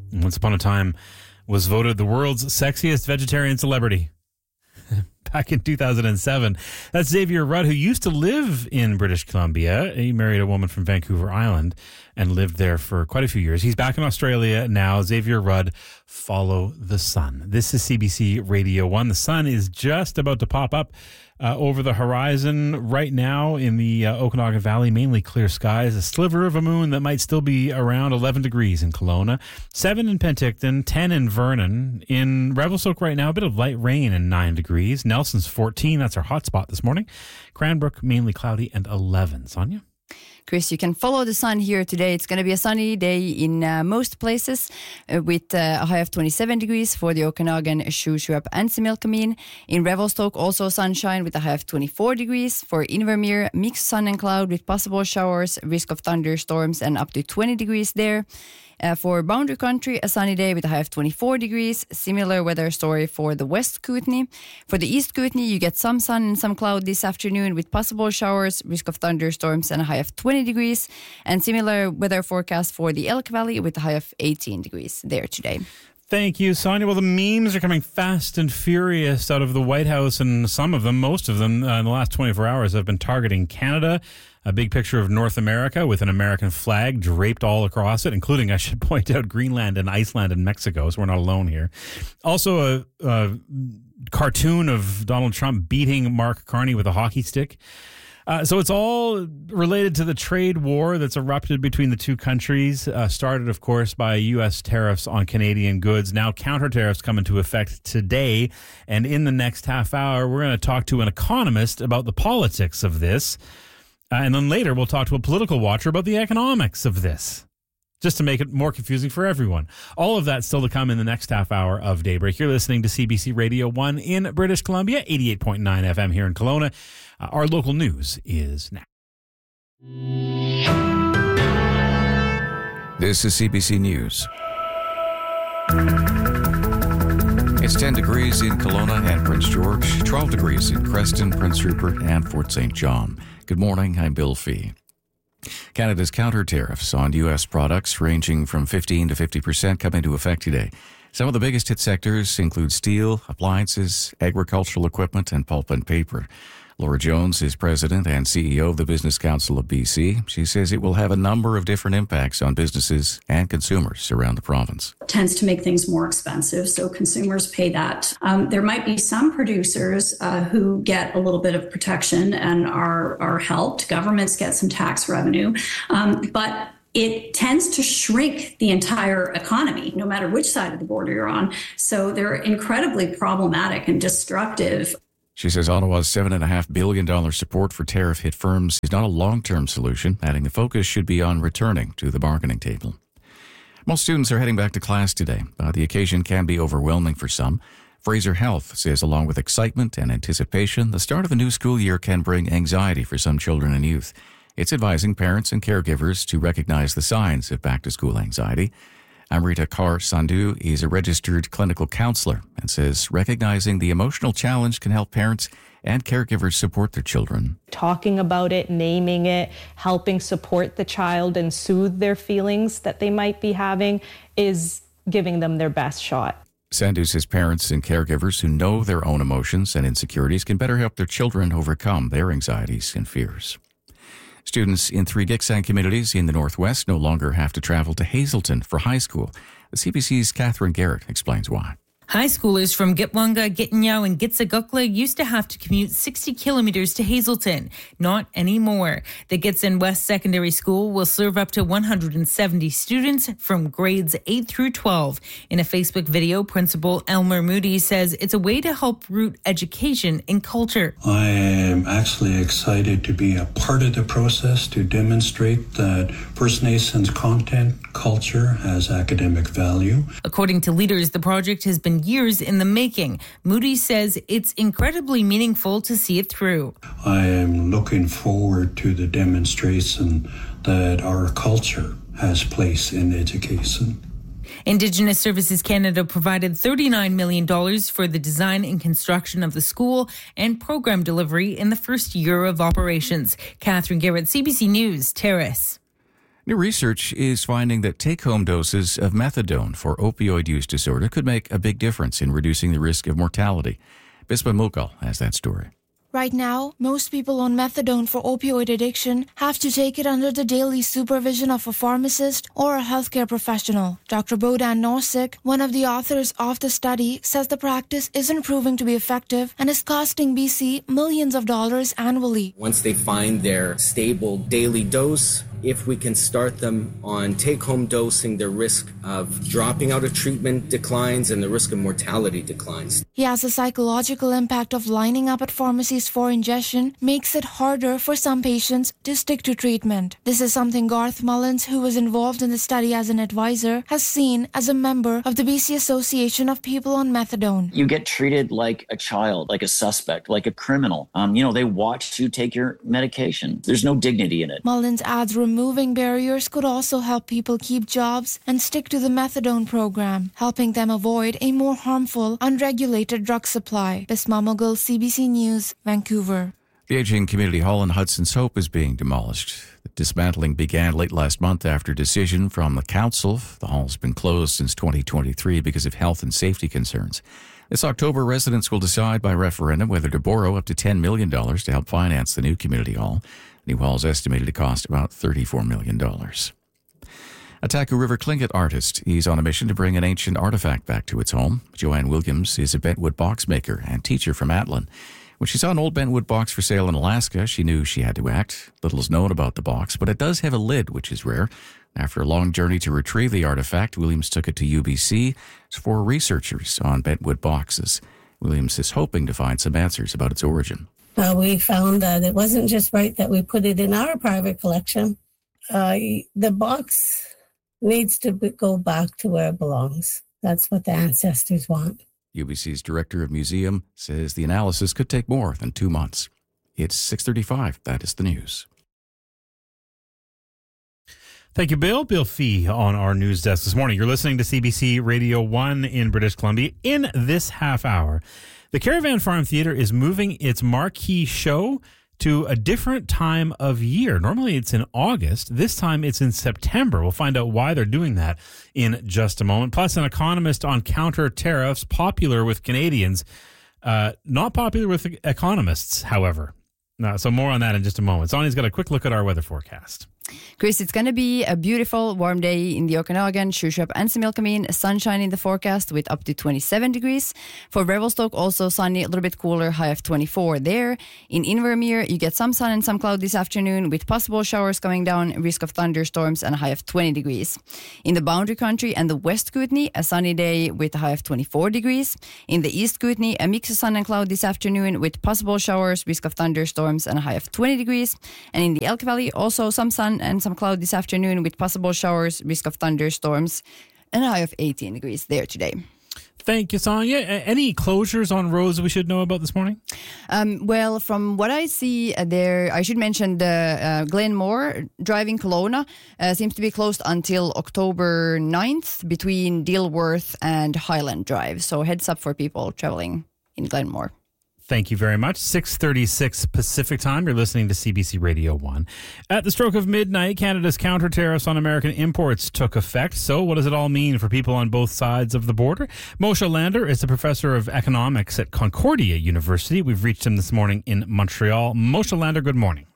once upon a time was voted the world's sexiest vegetarian celebrity back in 2007. That's Xavier Rudd, who used to live in British Columbia. He married a woman from Vancouver Island and lived there for quite a few years. He's back in Australia now. Xavier Rudd, Follow the Sun. This is CBC Radio 1. The sun is just about to pop up over the horizon right now in the Okanagan Valley. Mainly clear skies. A sliver of a moon that might still be around 11 degrees in Kelowna, 7 in Penticton, 10 in Vernon. In Revelstoke right now, a bit of light rain and 9 degrees. Nelson's 14. That's our hot spot this morning. Cranbrook, mainly cloudy and 11. Sonia? Chris, you can follow the sun here today. It's going to be a sunny day in most places with a high of 27 degrees for the Okanagan, Shuswap and Similkameen. In Revelstoke, also sunshine with a high of 24 degrees. For Invermere, mixed sun and cloud with possible showers, risk of thunderstorms and up to 20 degrees there. For Boundary Country, a sunny day with a high of 24 degrees. Similar weather story for the West Kootenay. For the East Kootenay, you get some sun and some cloud this afternoon with possible showers, risk of thunderstorms and a high of 20 degrees. And similar weather forecast for the Elk Valley with a high of 18 degrees there today. Thank you, Sonia. Well, the memes are coming fast and furious out of the White House, and some of them, most of them, in the last 24 hours have been targeting Canada. A big picture of North America with an American flag draped all across it, including, I should point out, Greenland and Iceland and Mexico, so we're not alone here. Also, a cartoon of Donald Trump beating Mark Carney with a hockey stick. So it's all related to the trade war that's erupted between the two countries, started, of course, by U.S. tariffs on Canadian goods. Now counter tariffs come into effect today. And in the next half hour, we're going to talk to an economist about the politics of this. And then later, we'll talk to a political watcher about the economics of this, just to make it more confusing for everyone. All of that still to come in the next half hour of Daybreak. You're listening to CBC Radio 1 in British Columbia, 88.9 FM here in Kelowna. Our local news is now. This is CBC News. It's 10 degrees in Kelowna and Prince George, 12 degrees in Creston, Prince Rupert, and Fort St. John. Good morning, I'm Bill Fee. Canada's counter tariffs on U.S. products ranging from 15 to 50% come into effect today. Some of the biggest hit sectors include steel, appliances, agricultural equipment, and pulp and paper. Laura Jones is president and CEO of the Business Council of BC. She says it will have a number of different impacts on businesses and consumers around the province. It tends to make things more expensive, so consumers pay that. There might be some producers who get a little bit of protection and are helped. Governments get some tax revenue, but it tends to shrink the entire economy, no matter which side of the border you're on. So they're incredibly problematic and destructive. She says Ottawa's $7.5 billion support for tariff-hit firms is not a long-term solution, adding the focus should be on returning to the bargaining table. Most students are heading back to class today, but the occasion can be overwhelming for some. Fraser Health says along with excitement and anticipation, the start of the new school year can bring anxiety for some children and youth. It's advising parents and caregivers to recognize the signs of back-to-school anxiety. Amrita Kaur Sandhu is a registered clinical counselor and says recognizing the emotional challenge can help parents and caregivers support their children. Talking about it, naming it, helping support the child and soothe their feelings that they might be having is giving them their best shot. Sandhu says parents and caregivers who know their own emotions and insecurities can better help their children overcome their anxieties and fears. Students in 3 Gitxsan communities in the Northwest no longer have to travel to Hazelton for high school. The CBC's Catherine Garrett explains why. High schoolers from Gitwanga, Gitinyau, and Gitsagukla used to have to commute 60 kilometers to Hazelton. Not anymore. The Gitxsan West Secondary School will serve up to 170 students from grades 8 through 12. In a Facebook video, Principal Elmer Moody says it's a way to help root education in culture. I am actually excited to be a part of the process to demonstrate that First Nations content, culture has academic value. According to leaders, the project has been years in the making. Moody says it's incredibly meaningful to see it through. I am looking forward to the demonstration that our culture has place in education. Indigenous Services Canada provided $39 million for the design and construction of the school and program delivery in the first year of operations. Catherine Garrett, CBC News, Terrace. New research is finding that take-home doses of methadone for opioid use disorder could make a big difference in reducing the risk of mortality. Bispa Mukal has that story. Right now, most people on methadone for opioid addiction have to take it under the daily supervision of a pharmacist or a healthcare professional. Dr. Bohdan Norsik, one of the authors of the study, says the practice isn't proving to be effective and is costing BC millions of dollars annually. Once they find their stable daily dose, if we can start them on take-home dosing, the risk of dropping out of treatment declines and the risk of mortality declines. He has a psychological impact of lining up at pharmacies for ingestion makes it harder for some patients to stick to treatment. This is something Garth Mullins, who was involved in the study as an advisor, has seen as a member of the BC Association of People on Methadone. You get treated like a child, like a suspect, like a criminal. They watch you take your medication. There's no dignity in it. Mullins adds removing barriers could also help people keep jobs and stick to the methadone program, helping them avoid a more harmful, unregulated drug supply. Bisma Mughal, CBC News, Vancouver. The aging community hall in Hudson's Hope is being demolished. The dismantling began late last month after a decision from the council. The hall's been closed since 2023 because of health and safety concerns. This October, residents will decide by referendum whether to borrow up to $10 million to help finance the new community hall. The new hall is estimated to cost about $34 million. A Taku River Tlingit artist. He's on a mission to bring an ancient artifact back to its home. Joanne Williams is a bentwood box maker and teacher from Atlin. When she saw an old bentwood box for sale in Alaska, she knew she had to act. Little is known about the box, but it does have a lid, which is rare. After a long journey to retrieve the artifact, Williams took it to UBC for researchers on bentwood boxes. Williams is hoping to find some answers about its origin. We found that it wasn't just right that we put it in our private collection. The box needs to go back to where it belongs. That's what the ancestors want. UBC's director of museum says the analysis could take more than 2 months. It's 6:35. That is the news. Thank you, Bill. Bill Fee on our news desk this morning. You're listening to CBC Radio 1 in British Columbia. In this half hour, the Caravan Farm Theatre is moving its marquee show to a different time of year. Normally it's in August. This time it's in September. We'll find out why they're doing that in just a moment. Plus, an economist on counter tariffs, popular with Canadians, not popular with economists, however. So more on that in just a moment. Sonya's got a quick look at our weather forecast. Chris, it's going to be a beautiful warm day in the Okanagan, Shuswap and Similkameen. Sunshine in the forecast with up to 27 degrees. For Revelstoke, also sunny, a little bit cooler, high of 24 there. In Invermere, you get some sun and some cloud this afternoon with possible showers coming down, risk of thunderstorms and a high of 20 degrees. In the Boundary Country and the West Kootenay, a sunny day with a high of 24 degrees. In the East Kootenay, a mix of sun and cloud this afternoon with possible showers, risk of thunderstorms and a high of 20 degrees. And in the Elk Valley, also some sun and some cloud this afternoon with possible showers, risk of thunderstorms, and a high of 18 degrees there today. Thank you, Sonia. Any closures on roads we should know about this morning? Well, from what I see there, I should mention the Glenmore driving Kelowna seems to be closed until October 9th between Dilworth and Highland Drive. So heads up for people traveling in Glenmore. Thank you very much. 6:36 Pacific time. You're listening to CBC Radio 1. At the stroke of midnight, Canada's counter tariffs on American imports took effect. So what does it all mean for people on both sides of the border? Moshe Lander is a professor of economics at Concordia University. We've reached him this morning in Montreal. Moshe Lander, good morning.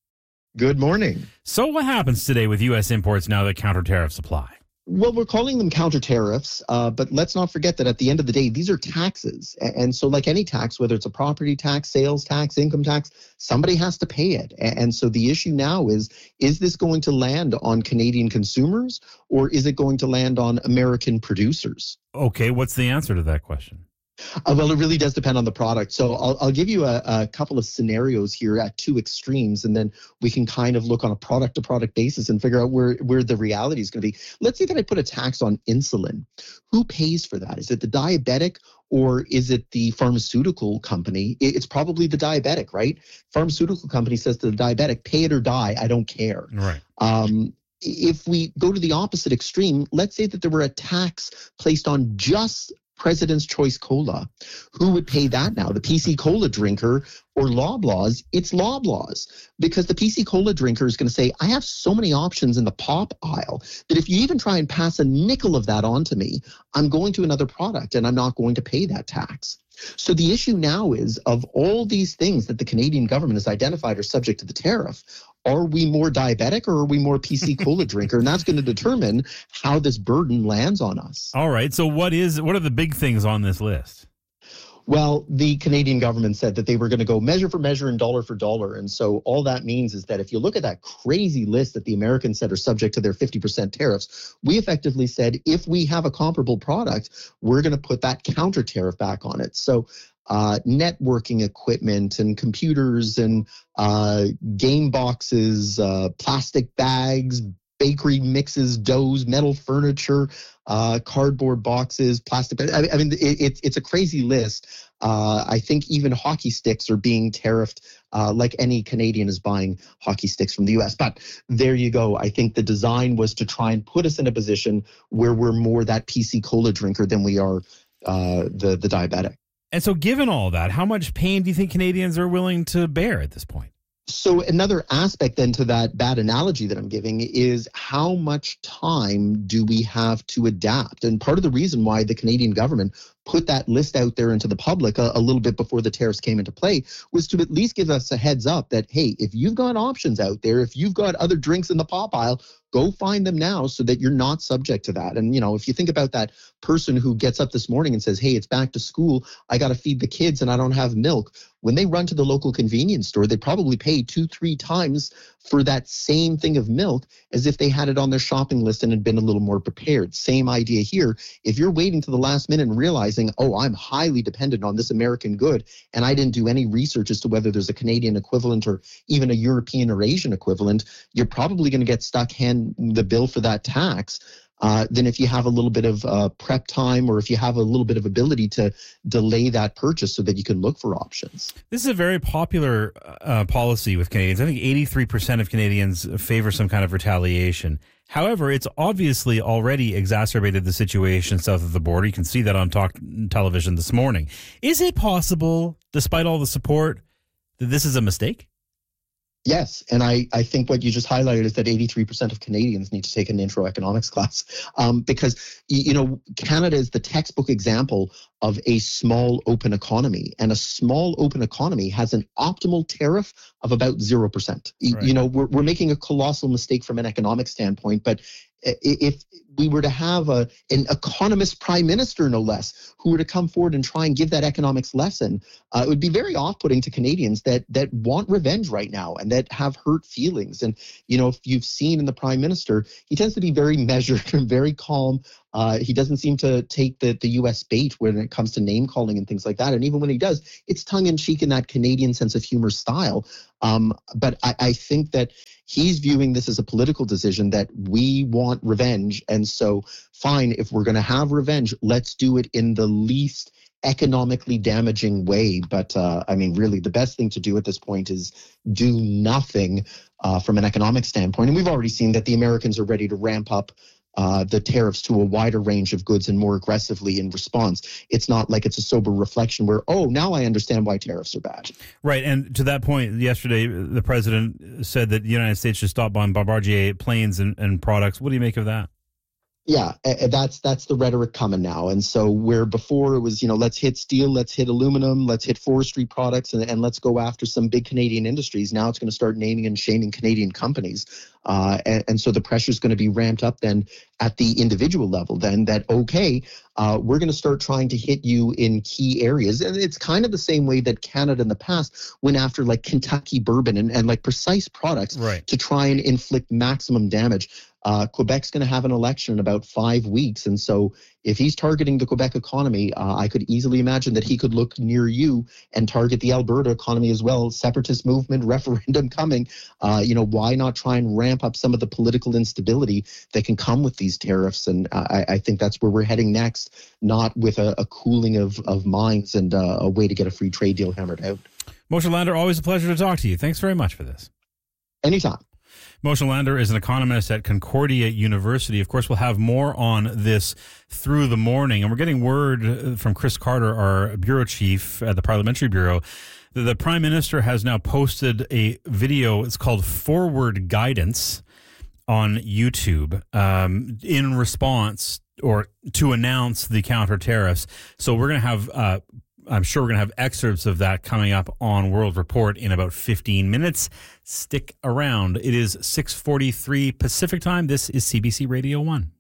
Good morning. So what happens today with U.S. imports now that counter tariffs apply? Well, we're calling them counter tariffs, but let's not forget that at the end of the day, these are taxes. And so like any tax, whether it's a property tax, sales tax, income tax, somebody has to pay it. And so the issue now is this going to land on Canadian consumers or is it going to land on American producers? Okay, what's the answer to that question? Well, it really does depend on the product. So I'll give you a couple of scenarios here at two extremes, and then we can kind of look on a product-to-product basis and figure out where the reality is going to be. Let's say that I put a tax on insulin. Who pays for that? Is it the diabetic or is it the pharmaceutical company? It's probably the diabetic, right? Pharmaceutical company says to the diabetic, pay it or die, I don't care. Right. If we go to the opposite extreme, let's say that there were a tax placed on just President's Choice Cola. Who would pay that now? The PC Cola drinker or Loblaws? It's Loblaws, because the PC Cola drinker is going to say, I have so many options in the pop aisle that if you even try and pass a nickel of that on to me, I'm going to another product and I'm not going to pay that tax. So the issue now is, of all these things that the Canadian government has identified are subject to the tariff, are we more diabetic or are we more PC Cola drinker? And that's going to determine how this burden lands on us. All right. So what are the big things on this list? Well, the Canadian government said that they were going to go measure for measure and dollar for dollar. And so all that means is that if you look at that crazy list that the Americans said are subject to their 50% tariffs, we effectively said, if we have a comparable product, we're going to put that counter tariff back on it. So networking equipment and computers and game boxes, plastic bags, bakery mixes, doughs, metal furniture, cardboard boxes, plastic. I mean, it's a crazy list. I think even hockey sticks are being tariffed, like any Canadian is buying hockey sticks from the U.S. But there you go. I think the design was to try and put us in a position where we're more that PC Cola drinker than we are the diabetic. And so given all that, how much pain do you think Canadians are willing to bear at this point? So another aspect then to that bad analogy that I'm giving is, how much time do we have to adapt? And part of the reason why the Canadian government put that list out there into the public a little bit before the tariffs came into play was to at least give us a heads up that, hey, if you've got options out there, if you've got other drinks in the pop aisle, go find them now so that you're not subject to that. And, you know, if you think about that person who gets up this morning and says, hey, it's back to school, I got to feed the kids and I don't have milk. When they run to the local convenience store, they probably pay 2-3 times for that same thing of milk as if they had it on their shopping list and had been a little more prepared. Same idea here. If you're waiting to the last minute and realizing, oh, I'm highly dependent on this American good, and I didn't do any research as to whether there's a Canadian equivalent or even a European or Asian equivalent, you're probably going to get stuck hand the bill for that tax. Then if you have a little bit of prep time, or if you have a little bit of ability to delay that purchase so that you can look for options. This is a very popular policy with Canadians. I think 83% of Canadians favor some kind of retaliation. However, it's obviously already exacerbated the situation south of the border. You can see that on Talk Television this morning. Is it possible, despite all the support, that this is a mistake? Yes, and I think what you just highlighted is that 83% of Canadians need to take an intro economics class, because, you know, Canada is the textbook example of a small open economy, and a small open economy has an optimal tariff of about 0%. Right. You know, we're making a colossal mistake from an economic standpoint, but if we were to have an economist prime minister, no less, who were to come forward and try and give that economics lesson, it would be very off-putting to Canadians that want revenge right now and that have hurt feelings. And, you know, if you've seen in the prime minister, he tends to be very measured and very calm. He doesn't seem to take the U.S. bait when it comes to name calling and things like that. And even when he does, it's tongue-in-cheek in that Canadian sense of humor style. But I think that he's viewing this as a political decision, that we want revenge. And so, fine, if we're going to have revenge, let's do it in the least economically damaging way. But I mean, really, the best thing to do at this point is do nothing from an economic standpoint. And we've already seen that the Americans are ready to ramp up the tariffs to a wider range of goods and more aggressively in response. It's not like it's a sober reflection where, oh, now I understand why tariffs are bad. Right. And to that point, yesterday, the president said that the United States should stop buying Bombardier planes and products. What do you make of that? Yeah, that's the rhetoric coming now. And so where before it was, you know, let's hit steel, let's hit aluminum, let's hit forestry products, and let's go after some big Canadian industries. Now it's going to start naming and shaming Canadian companies. And so the pressure is going to be ramped up then at the individual level then that, okay, we're going to start trying to hit you in key areas. And it's kind of the same way that Canada in the past went after like Kentucky bourbon and like precise products to try and inflict maximum damage. Quebec's going to have an election in about 5 weeks. And so if he's targeting the Quebec economy, I could easily imagine that he could look near you and target the Alberta economy as well. Separatist movement, referendum coming. You know, why not try and ramp up some of the political instability that can come with these tariffs? And I think that's where we're heading next, not with a cooling of minds and a way to get a free trade deal hammered out. Moshe Lander, always a pleasure to talk to you. Thanks very much for this. Anytime. Moshe Lander is an economist at Concordia University. Of course, we'll have more on this through the morning. And we're getting word from Chris Carter, our bureau chief at the Parliamentary Bureau, that the Prime Minister has now posted a video. It's called Forward Guidance on YouTube in response or to announce the counter tariffs. So we're going to have I'm sure we're going to have excerpts of that coming up on World Report in about 15 minutes. Stick around. It is 6:43 Pacific time. This is CBC Radio 1.